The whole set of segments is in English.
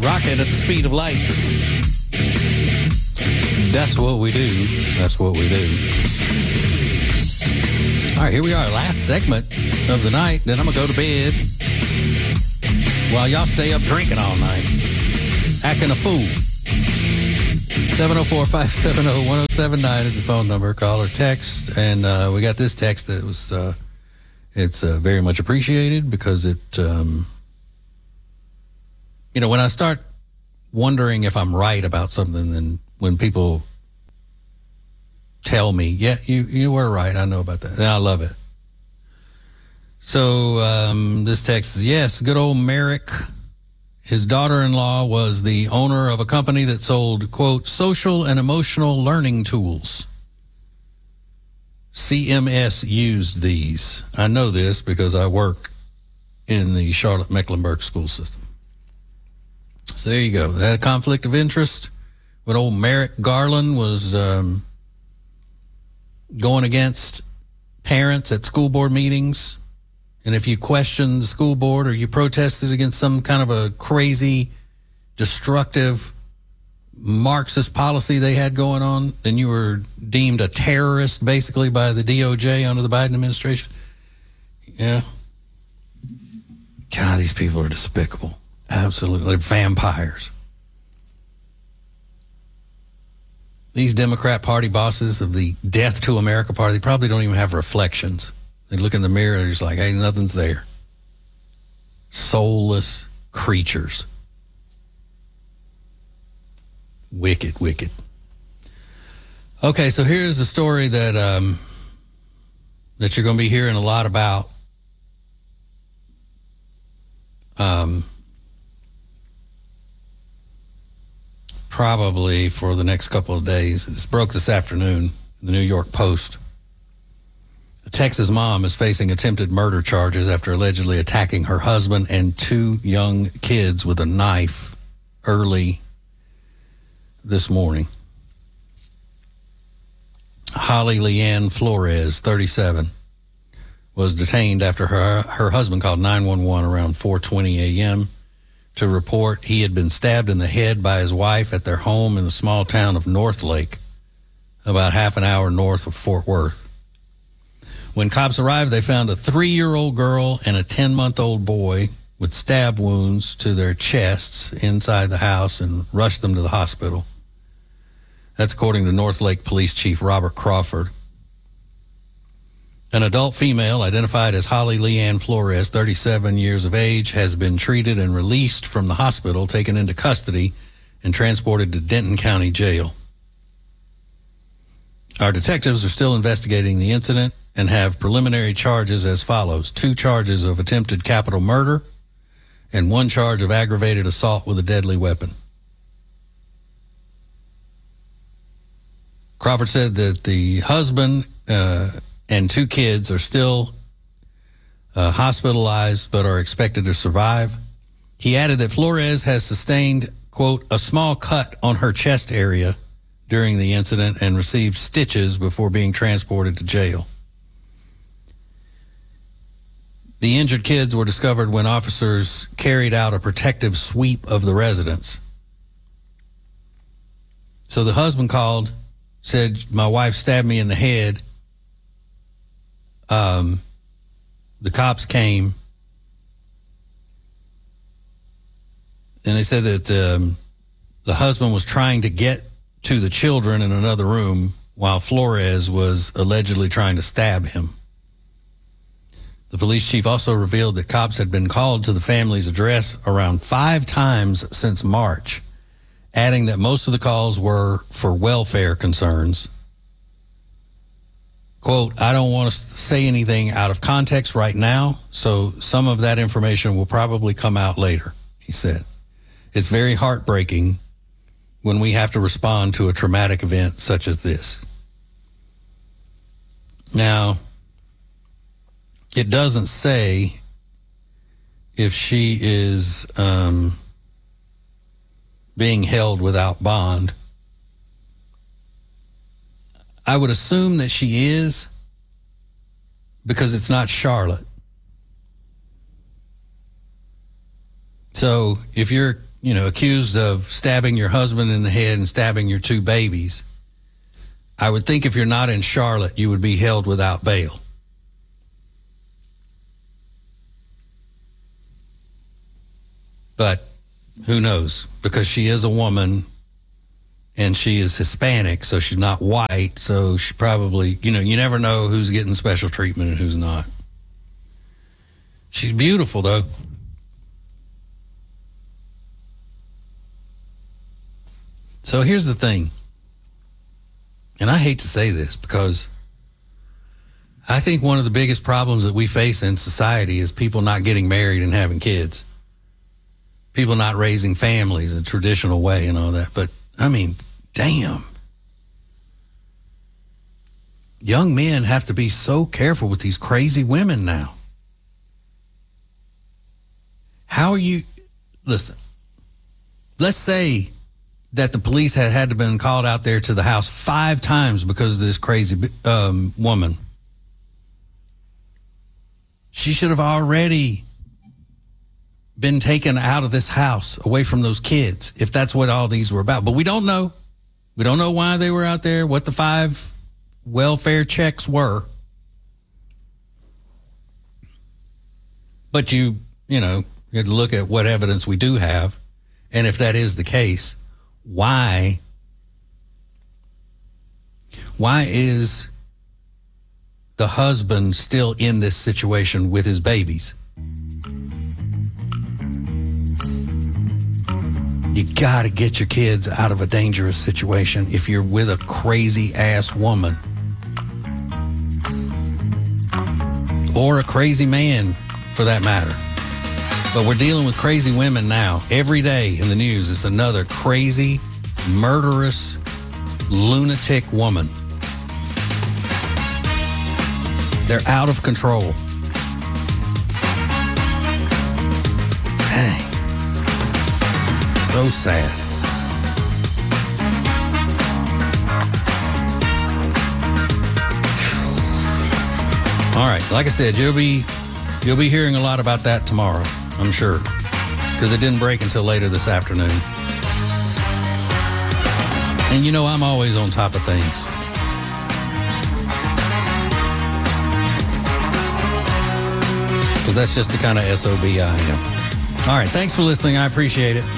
Rocket at the speed of light. That's what we do. That's what we do. All right, here we are. Last segment of the night. Then I'm going to go to bed while y'all stay up drinking all night. Acting a fool. 704-570-1079 is the phone number. Call or text. And we got this text that was, it's very much appreciated because it, when I start wondering if I'm right about something, then when people tell me, yeah, you were right, I know about that, then I love it. So this text is, yes, good old Merrick. His daughter-in-law was the owner of a company that sold, quote, social and emotional learning tools. CMS used these. I know this because I work in the Charlotte-Mecklenburg school system. So there you go. They had a conflict of interest when old Merrick Garland was going against parents at school board meetings. And if you questioned the school board or you protested against some kind of a crazy, destructive Marxist policy they had going on, then you were deemed a terrorist, basically, by the DOJ under the Biden administration. Yeah. God, these people are despicable. Absolutely. They're vampires. These Democrat Party bosses of the Death to America Party, they probably don't even have reflections. They look in the mirror and they're just like, hey, nothing's there. Soulless creatures. Wicked, wicked. Okay, so here's a story that that you're going to be hearing a lot about. Probably for the next couple of days. This broke this afternoon, the New York Post. A Texas mom is facing attempted murder charges after allegedly attacking her husband and two young kids with a knife early this morning. Holly Leanne Flores, 37, was detained after her husband called 911 around 4:20 a.m. to report he had been stabbed in the head by his wife at their home in the small town of North Lake, about half an hour north of Fort Worth. When cops arrived, they found a 3-year-old girl and a 10-month-old boy with stab wounds to their chests inside the house and rushed them to the hospital. That's according to North Lake Police Chief Robert Crawford. An adult female identified as Holly Leanne Flores, 37 years of age, has been treated and released from the hospital, taken into custody, and transported to Denton County Jail. Our detectives are still investigating the incident and have preliminary charges as follows: 2 charges of attempted capital murder and 1 charge of aggravated assault with a deadly weapon. Crawford said that the husband and 2 kids are still hospitalized but are expected to survive. He added that Flores has sustained, quote, a small cut on her chest area during the incident and received stitches before being transported to jail. The injured kids were discovered when officers carried out a protective sweep of the residence. So the husband called, said, my wife stabbed me in the head. The cops came, and they said that the husband was trying to get to the children in another room while Flores was allegedly trying to stab him. The police chief also revealed that cops had been called to the family's address around 5 times since March, adding that most of the calls were for welfare concerns. Quote, I don't want to say anything out of context right now, so some of that information will probably come out later, he said. It's very heartbreaking when we have to respond to a traumatic event such as this. Now, it doesn't say if she is being held without bond. I would assume that she is, because it's not Charlotte. So if you're accused of stabbing your husband in the head and stabbing your 2 babies, I would think if you're not in Charlotte, you would be held without bail. But who knows? Because she is a woman and she is Hispanic, so she's not white. So she probably, you never know who's getting special treatment and who's not. She's beautiful, though. So here's the thing. And I hate to say this because I think one of the biggest problems that we face in society is people not getting married and having kids. People not raising families in a traditional way and all that. But, I mean, damn. Young men have to be so careful with these crazy women now. How are you... Listen, let's say that the police had to been called out there to the house 5 times because of this crazy woman. She should have already been taken out of this house, away from those kids, if that's what all these were about. But we don't know. We don't know why they were out there, what the 5 welfare checks were. But you have to look at what evidence we do have. And if that is the case, why is the husband still in this situation with his babies? You got to get your kids out of a dangerous situation if you're with a crazy ass woman or a crazy man for that matter. But we're dealing with crazy women now. Every day in the news, it's another crazy, murderous, lunatic woman. They're out of control. Dang. So sad. All right, like I said, you'll be hearing a lot about that tomorrow, I'm sure, because it didn't break until later this afternoon. And I'm always on top of things. Because that's just the kind of SOB I am. All right, thanks for listening. I appreciate it.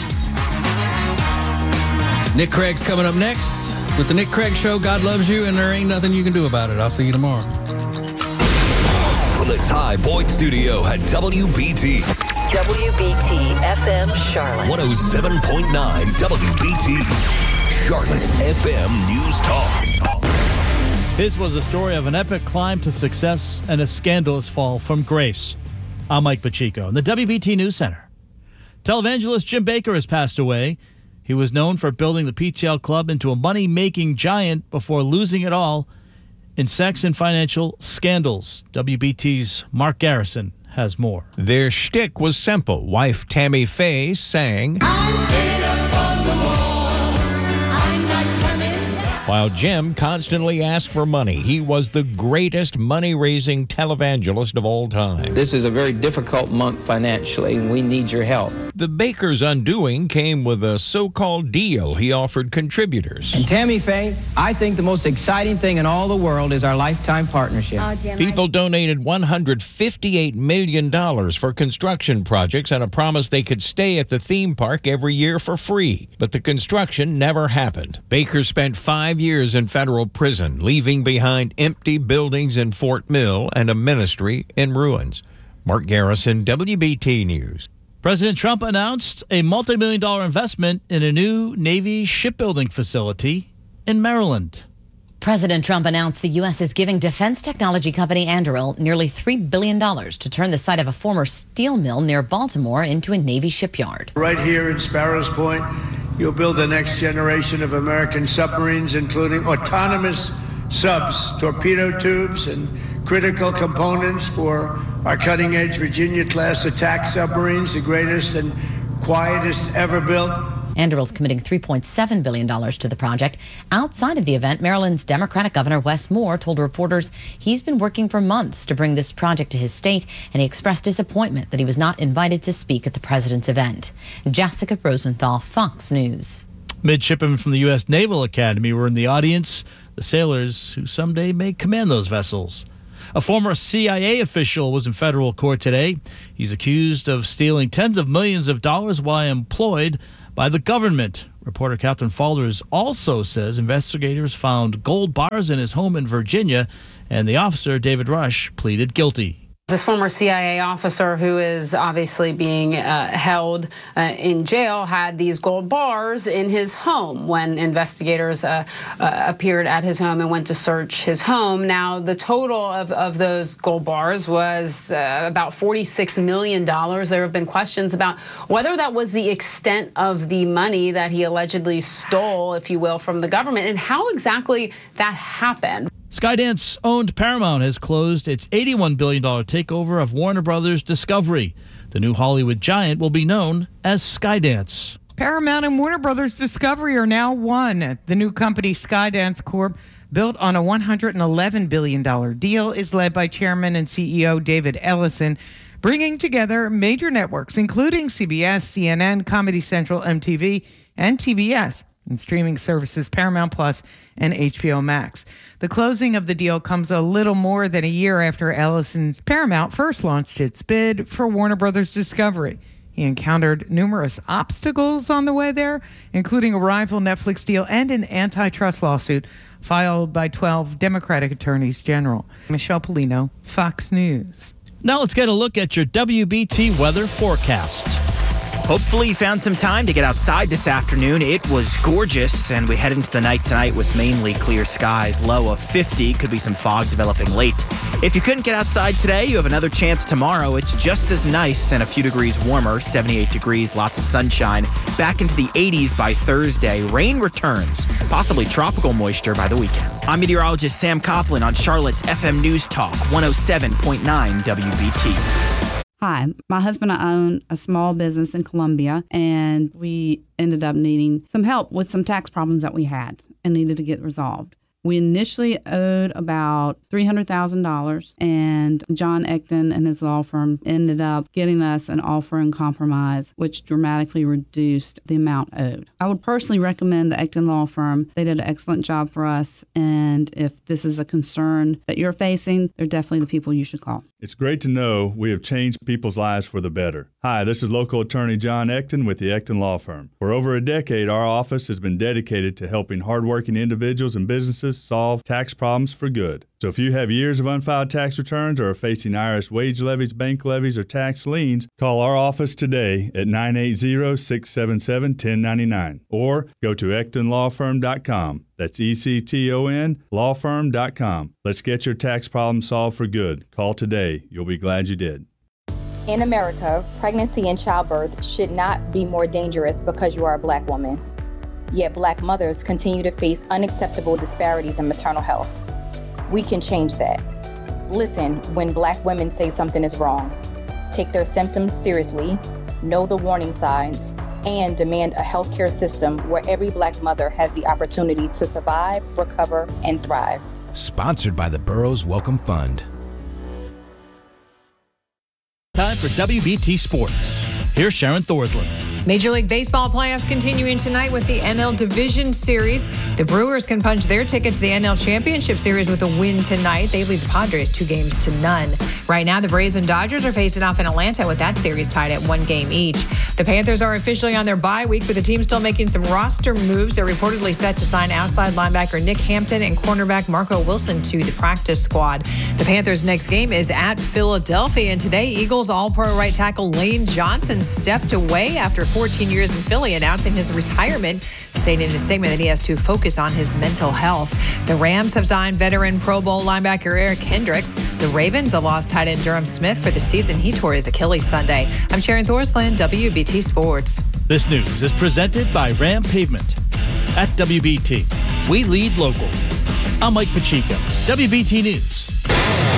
Nick Craig's coming up next with the Nick Craig Show. God loves you, and there ain't nothing you can do about it. I'll see you tomorrow. From the Ty Boyd Studio at WBT. WBT FM Charlotte. 107.9 WBT. Charlotte's FM News Talk. This was a story of an epic climb to success and a scandalous fall from grace. I'm Mike Pacheco in the WBT News Center. Televangelist Jim Bakker has passed away. He was known for building the PTL Club into a money-making giant before losing it all in sex and financial scandals. WBT's Mark Garrison has more. Their shtick was simple. Wife Tammy Faye sang, while Jim constantly asked for money. He was the greatest money-raising televangelist of all time. This is a very difficult month financially, and we need your help. The Bakker's undoing came with a so-called deal he offered contributors. And Tammy Faye, I think the most exciting thing in all the world is our lifetime partnership. People donated $158 million for construction projects and a promise they could stay at the theme park every year for free. But the construction never happened. Bakker spent 5 years in federal prison, leaving behind empty buildings in Fort Mill and a ministry in ruins. Mark Garrison, WBT News. President Trump announced a multi-million-dollar investment in a new Navy shipbuilding facility in Maryland. President Trump announced the U.S. is giving defense technology company Anduril nearly $3 billion to turn the site of a former steel mill near Baltimore into a Navy shipyard. Right here in Sparrows Point, you'll build the next generation of American submarines, including autonomous subs, torpedo tubes, and critical components for our cutting-edge Virginia-class attack submarines, the greatest and quietest ever built. Anderill's committing $3.7 billion to the project. Outside of the event, Maryland's Democratic Governor Wes Moore told reporters he's been working for months to bring this project to his state, and he expressed disappointment that he was not invited to speak at the president's event. Jessica Rosenthal, Fox News. Midshipmen from the U.S. Naval Academy were in the audience, the sailors who someday may command those vessels. A former CIA official was in federal court today. He's accused of stealing tens of millions of dollars while employed by the government. Reporter Catherine Falders also says investigators found gold bars in his home in Virginia, and the officer, David Rush, pleaded guilty. This former CIA officer, who is obviously being held in jail, had these gold bars in his home when investigators appeared at his home and went to search his home. Now, the total of those gold bars was about $46 million. There have been questions about whether that was the extent of the money that he allegedly stole, if you will, from the government, and how exactly that happened. Skydance-owned Paramount has closed its $81 billion takeover of Warner Brothers Discovery. The new Hollywood giant will be known as Skydance. Paramount and Warner Brothers Discovery are now one. The new company, Skydance Corp., built on a $111 billion deal, is led by Chairman and CEO David Ellison, bringing together major networks, including CBS, CNN, Comedy Central, MTV, and TBS, and streaming services Paramount Plus and HBO Max. The closing of the deal comes a little more than a year after Ellison's Paramount first launched its bid for Warner Brothers Discovery. He encountered numerous obstacles on the way there, including a rival Netflix deal and an antitrust lawsuit filed by 12 Democratic attorneys general. Michelle Polino, Fox News. Now let's get a look at your WBT weather forecast. Hopefully you found some time to get outside this afternoon. It was gorgeous, and we head into the night tonight with mainly clear skies, low of 50. Could be some fog developing late. If you couldn't get outside today, you have another chance tomorrow. It's just as nice and a few degrees warmer, 78 degrees, lots of sunshine. Back into the 80s by Thursday. Rain returns, possibly tropical moisture by the weekend. I'm meteorologist Sam Copeland on Charlotte's FM News Talk, 107.9 WBT. Hi, my husband and I own a small business in Columbia, and we ended up needing some help with some tax problems that we had and needed to get resolved. We initially owed about $300,000, and John Ecton and his law firm ended up getting us an offer in compromise, which dramatically reduced the amount owed. I would personally recommend the Ecton law firm. They did an excellent job for us, and if this is a concern that you're facing, they're definitely the people you should call. It's great to know we have changed people's lives for the better. Hi, this is local attorney John Ecton with the Ecton Law Firm. For over a decade, our office has been dedicated to helping hardworking individuals and businesses solve tax problems for good. So if you have years of unfiled tax returns or are facing IRS wage levies, bank levies, or tax liens, call our office today at 980-677-1099 or go to EctonLawFirm.com. That's ECTON lawfirm.com. Let's get your tax problem solved for good. Call today. You'll be glad you did. In America, pregnancy and childbirth should not be more dangerous because you are a Black woman. Yet Black mothers continue to face unacceptable disparities in maternal health. We can change that. Listen when Black women say something is wrong. Take their symptoms seriously, know the warning signs, and demand a healthcare system where every Black mother has the opportunity to survive, recover, and thrive. Sponsored by the Burroughs Welcome Fund. Time for WBT Sports. Here's Sharon Thorsland. Major League Baseball playoffs continuing tonight with the NL Division Series. The Brewers can punch their ticket to the NL Championship Series with a win tonight. They lead the Padres 2-0. Right now, the Braves and Dodgers are facing off in Atlanta with that series tied at 1 game each. The Panthers are officially on their bye week, with the team still making some roster moves. They're reportedly set to sign outside linebacker Nick Hampton and cornerback Marco Wilson to the practice squad. The Panthers' next game is at Philadelphia, and today, Eagles All-Pro right tackle Lane Johnson stepped away after 14 years in Philly, announcing his retirement, saying in a statement that he has to focus on his mental health. The Rams have signed veteran Pro Bowl linebacker Eric Hendricks. The Ravens have lost tight end Durham Smith for the season. He tore his Achilles Sunday. I'm Sharon Thorsland, WBT Sports. This news is presented by Ram Pavement. At WBT, we lead local. I'm Mike Pacheco, WBT News.